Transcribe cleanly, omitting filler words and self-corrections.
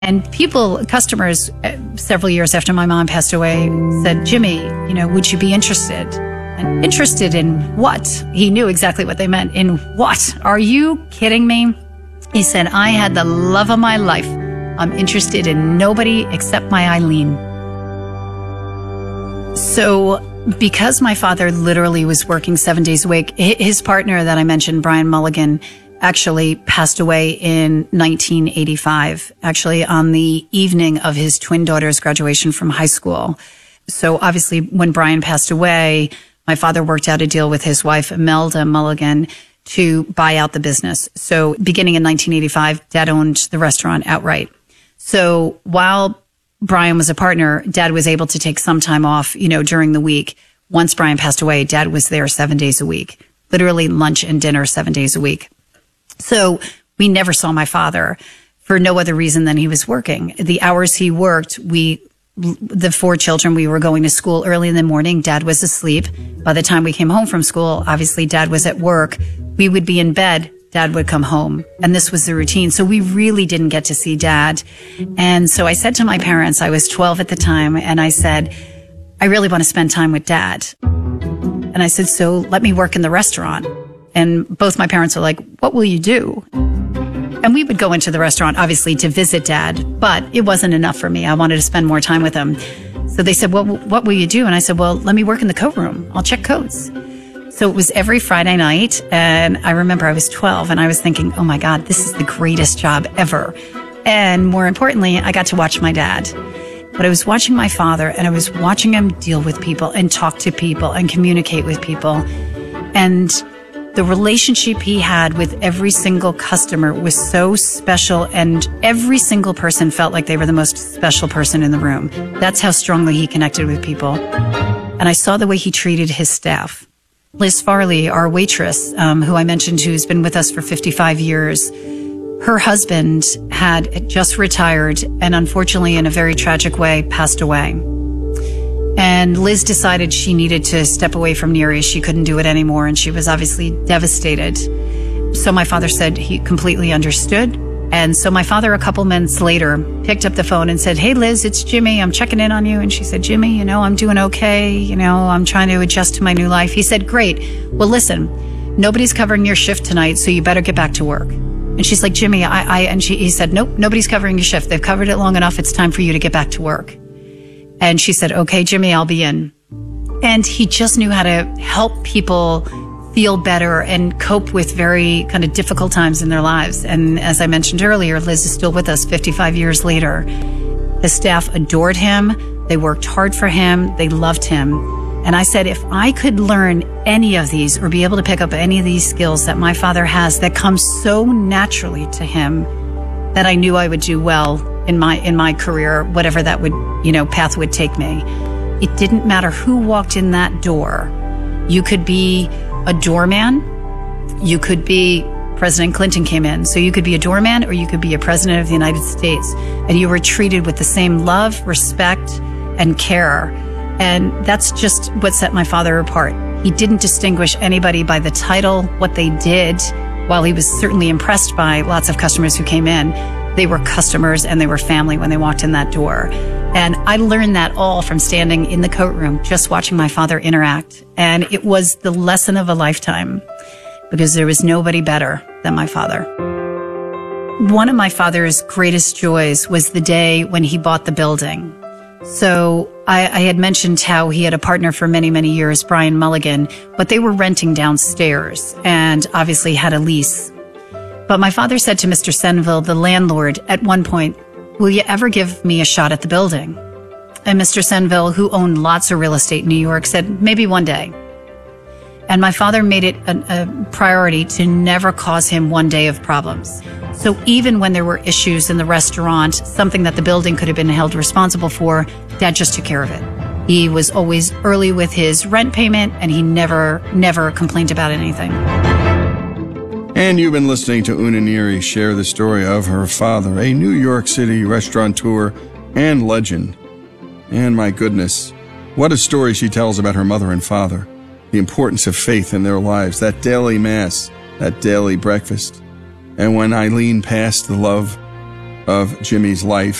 And customers, several years after my mom passed away, said, Jimmy, would you be interested? And interested in what? He knew exactly what they meant. In what? Are you kidding me? He said, I had the love of my life. I'm interested in nobody except my Eileen. So because my father literally was working 7 days a week, his partner that I mentioned, Brian Mulligan, actually passed away in 1985, actually on the evening of his twin daughter's graduation from high school. So obviously when Brian passed away, my father worked out a deal with his wife, Imelda Mulligan, to buy out the business. So beginning in 1985, Dad owned the restaurant outright. So while Brian was a partner, Dad was able to take some time off, during the week. Once Brian passed away, Dad was there 7 days a week, literally lunch and dinner 7 days a week. So we never saw my father for no other reason than he was working. The hours he worked, the 4 children, we were going to school early in the morning. Dad was asleep. By the time we came home from school, obviously Dad was at work. We would be in bed. Dad would come home. And this was the routine. So we really didn't get to see Dad. And so I said to my parents, I was 12 at the time, and I said, I really want to spend time with Dad. And I said, so let me work in the restaurant. And both my parents were like, what will you do? And we would go into the restaurant, obviously, to visit Dad, but it wasn't enough for me. I wanted to spend more time with him. So they said, well, what will you do? And I said, well, let me work in the coat room. I'll check coats. So it was every Friday night. And I remember I was 12 and I was thinking, oh my God, this is the greatest job ever. And more importantly, I got to watch my dad. But I was watching my father and I was watching him deal with people and talk to people and communicate with people. And the relationship he had with every single customer was so special, and every single person felt like they were the most special person in the room. That's how strongly he connected with people. And I saw the way he treated his staff. Liz Farley, our waitress, who I mentioned, who's been with us for 55 years, her husband had just retired and unfortunately, in a very tragic way, passed away. And Liz decided she needed to step away from Neary. She couldn't do it anymore, and she was obviously devastated. So my father said he completely understood. And so my father, a couple months later, picked up the phone and said, hey, Liz, it's Jimmy. I'm checking in on you. And she said, Jimmy, I'm doing okay. I'm trying to adjust to my new life. He said, great. Well, listen, nobody's covering your shift tonight, so you better get back to work. And she's like, Jimmy, he said, nope, nobody's covering your shift. They've covered it long enough. It's time for you to get back to work. And she said, okay, Jimmy, I'll be in. And he just knew how to help people feel better and cope with very kind of difficult times in their lives. And as I mentioned earlier, Liz is still with us 55 years later. The staff adored him. They worked hard for him. They loved him. And I said, if I could learn any of these or be able to pick up any of these skills that my father has that come so naturally to him, that I knew I would do well in my career, whatever that would, path would take me. It didn't matter who walked in that door. You could be a doorman. You could be, President Clinton came in. So you could be a doorman or you could be a president of the United States. And you were treated with the same love, respect, and care. And that's just what set my father apart. He didn't distinguish anybody by the title, what they did. While he was certainly impressed by lots of customers who came in, they were customers and they were family when they walked in that door. And I learned that all from standing in the coat room, just watching my father interact. And it was the lesson of a lifetime because there was nobody better than my father. One of my father's greatest joys was the day when he bought the building. So I had mentioned how he had a partner for many, many years, Brian Mulligan, but they were renting downstairs and obviously had a lease. But my father said to Mr. Senville, the landlord, at one point, will you ever give me a shot at the building? And Mr. Senville, who owned lots of real estate in New York, said, maybe one day. And my father made it a priority to never cause him one day of problems. So even when there were issues in the restaurant, something that the building could have been held responsible for, Dad just took care of it. He was always early with his rent payment, and he never complained about anything. And you've been listening to Una Neary share the story of her father, a New York City restaurateur and legend. And my goodness, what a story she tells about her mother and father, the importance of faith in their lives, that daily mass, that daily breakfast. And when Eileen passed, the love of Jimmy's life.